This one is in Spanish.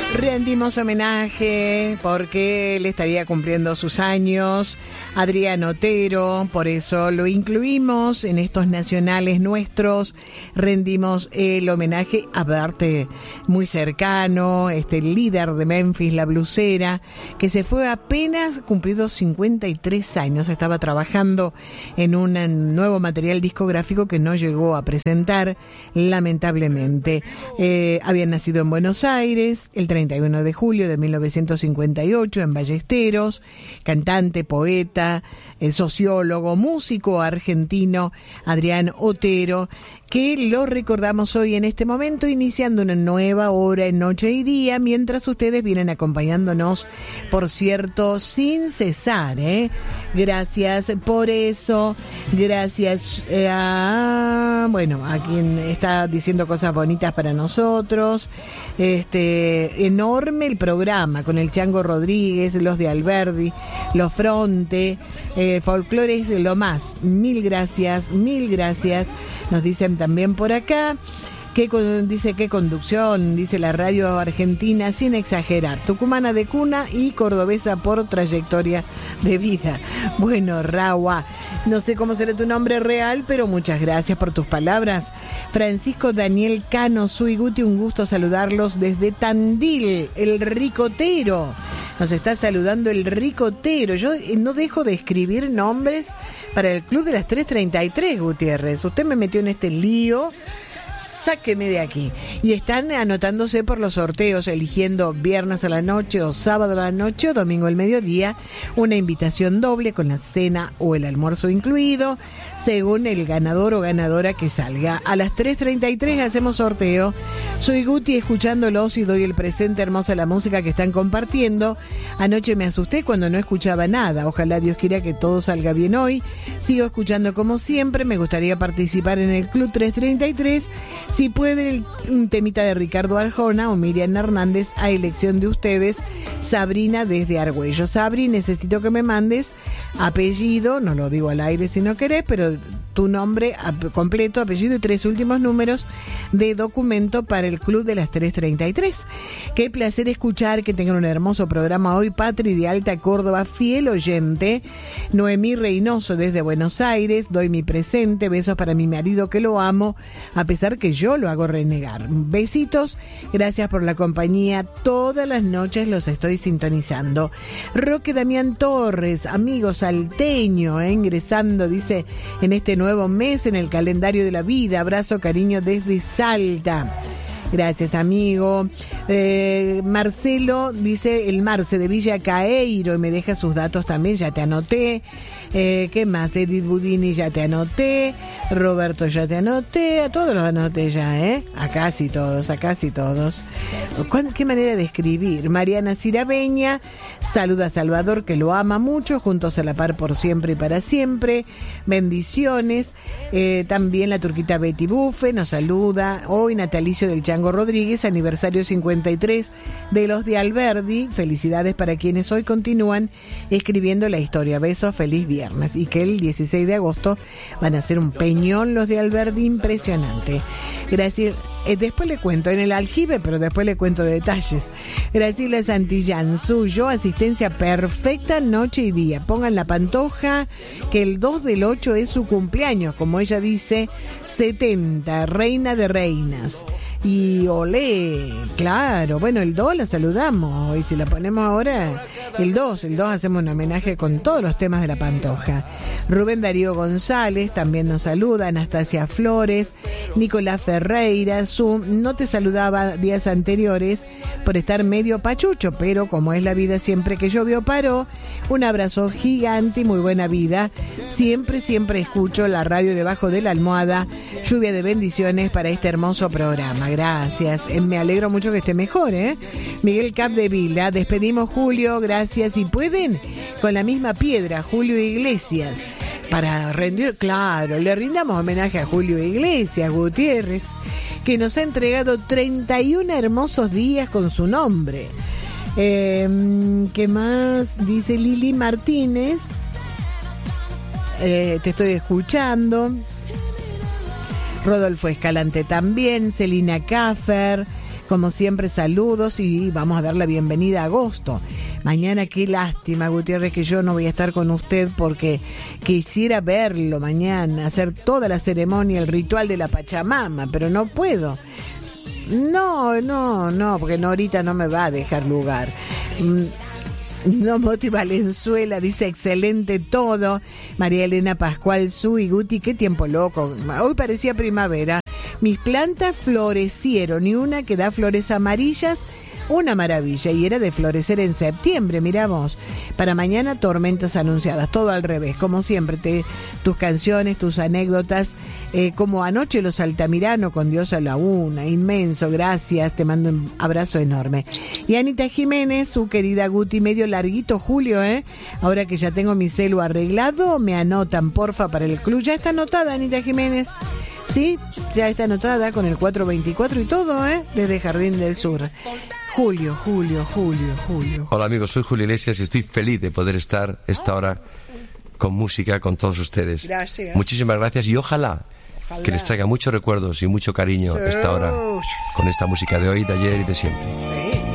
Rendimos homenaje porque él estaría cumpliendo sus años, Adrián Otero, por eso lo incluimos en estos nacionales nuestros. Rendimos el homenaje a parte muy cercano, líder de Memphis, la blusera, que se fue apenas cumplidos 53 años. Estaba trabajando en un nuevo material discográfico que no llegó a presentar, lamentablemente. Había nacido en Buenos Aires el 31 de julio de 1958 en Ballesteros, cantante, poeta, sociólogo, músico argentino, Adrián Otero, que lo recordamos hoy en este momento, iniciando una nueva hora en Noche y Día, mientras ustedes vienen acompañándonos, por cierto, sin cesar, Gracias por eso, gracias a quien está diciendo cosas bonitas para nosotros. Enorme el programa con el Chango Rodríguez, los de Alberdi, los Fronte, folclore es lo más. Mil gracias, nos dicen también por acá. Dice qué conducción, dice la radio argentina, sin exagerar, tucumana de cuna y cordobesa por trayectoria de vida. Bueno, Rawa, no sé cómo será tu nombre real, pero muchas gracias por tus palabras. Francisco Daniel Cano, Suiguti, un gusto saludarlos desde Tandil, el Ricotero. Nos está saludando el Ricotero. Yo no dejo de escribir nombres para el Club de las 3:33, Gutiérrez. Usted me metió en este lío. Sáqueme de aquí. Y están anotándose por los sorteos, eligiendo viernes a la noche o sábado a la noche o domingo al mediodía, una invitación doble con la cena o el almuerzo incluido, según el ganador o ganadora que salga. A las 3:33 hacemos sorteo. Soy Guti escuchándolos y doy el presente. Hermosa la música que están compartiendo. Anoche me asusté cuando no escuchaba nada. Ojalá Dios quiera que todo salga bien hoy. Sigo escuchando como siempre. Me gustaría participar en el Club 333. Si pueden, un temita de Ricardo Arjona o Miriam Hernández a elección de ustedes. Sabrina desde Argüello. Sabri, necesito que me mandes apellido, no lo digo al aire si no querés, pero tu nombre completo, apellido y 3 últimos números de documento para el Club de las 3:33. Qué placer escuchar, que tengan un hermoso programa hoy. Patri de Alta Córdoba, fiel oyente. Noemí Reynoso desde Buenos Aires, doy mi presente, besos para mi marido que lo amo, a pesar que yo lo hago renegar. Besitos, gracias por la compañía, todas las noches los estoy sintonizando. Roque Damián Torres, amigo salteño, ingresando, dice, en este nuevo mes en el calendario de la vida. Abrazo, cariño desde Salta. Gracias, amigo. Marcelo dice, el Marce de Villa Caeiro, y me deja sus datos también, ya te anoté. ¿Qué más? Edith Budini, ya te anoté. Roberto, ya te anoté. A todos los anoté ya, a casi todos. Qué manera de escribir. Mariana Cirabeña, saluda a Salvador, que lo ama mucho, juntos a la par por siempre y para siempre. Bendiciones. También la turquita Betty Buffe nos saluda. Hoy natalicio del Chango Rodríguez, aniversario 53 de los de Alberdi. Felicidades para quienes hoy continúan escribiendo la historia. Besos, feliz viernes. Y que el 16 de agosto van a hacer un peñón los de Alberdi impresionante. Gracias. Después le cuento en el aljibe, pero después le cuento detalles. Graciela Santillán, suyo, asistencia perfecta noche y día. Pongan la Pantoja, que el 2 del 8 es su cumpleaños, como ella dice, 70, reina de reinas. Y olé, claro, bueno, el 2 la saludamos, y si la ponemos ahora, el 2 hacemos un homenaje con todos los temas de la Pantoja. Rubén Darío González también nos saluda, Anastasia Flores, Nicolás Ferreira, no te saludaba días anteriores por estar medio pachucho, pero como es la vida, siempre que llovió paró. Un abrazo gigante y muy buena vida. Siempre escucho la radio debajo de la almohada. Lluvia de bendiciones para este hermoso programa. Gracias. Me alegro mucho que esté mejor, Miguel Capdevila, despedimos Julio, gracias. Y pueden, con la misma piedra, Julio Iglesias, para rendir, claro, le rindamos homenaje a Julio Iglesias Gutiérrez, que nos ha entregado 31 hermosos días con su nombre. ¿Qué más? Dice Lili Martínez. Te estoy escuchando. Rodolfo Escalante también. Celina Caffer. Como siempre, saludos y vamos a dar la bienvenida a agosto. Mañana, qué lástima, Gutiérrez, que yo no voy a estar con usted porque quisiera verlo mañana, hacer toda la ceremonia, el ritual de la Pachamama, pero no puedo. No, porque Norita no me va a dejar lugar. No, Moti Valenzuela dice excelente todo. María Elena Pascual, Su y Guti, qué tiempo loco. Hoy parecía primavera. Mis plantas florecieron y una que da flores amarillas, una maravilla, y era de florecer en septiembre, miramos. Para mañana tormentas anunciadas, todo al revés, como siempre, tus canciones, tus anécdotas, como anoche los Altamirano con Dios a la una, inmenso, gracias, te mando un abrazo enorme. Y Anita Jiménez, su querida Guti, medio larguito Julio, ahora que ya tengo mi celu arreglado, me anotan porfa para el club, ya está anotada Anita Jiménez. Sí, ya está anotada con el 424 y todo, desde Jardín del Sur. Julio. Hola amigos, soy Julio Iglesias y estoy feliz de poder estar esta hora con música con todos ustedes. Gracias. Muchísimas gracias y ojalá que les traiga muchos recuerdos y mucho cariño esta hora con esta música de hoy, de ayer y de siempre.